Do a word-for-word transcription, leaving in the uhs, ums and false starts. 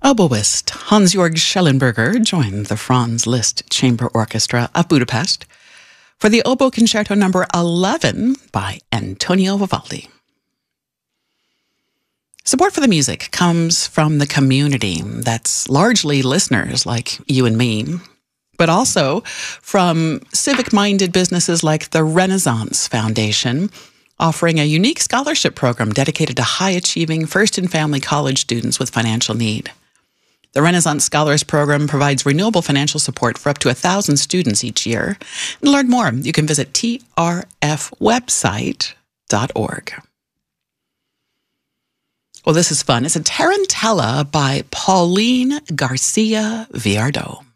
Oboist Hans-Jörg Schellenberger joined the Franz Liszt Chamber Orchestra of Budapest for the Oboe Concerto number eleven by Antonio Vivaldi. Support for the music comes from the community that's largely listeners like you and me, but also from civic-minded businesses like the Renaissance Foundation, offering a unique scholarship program dedicated to high-achieving first-in-family college students with financial need. The Renaissance Scholars Program provides renewable financial support for up to one thousand students each year. And to learn more, you can visit T R F website dot org. Well, this is fun. It's a tarantella by Pauline Garcia Villardo.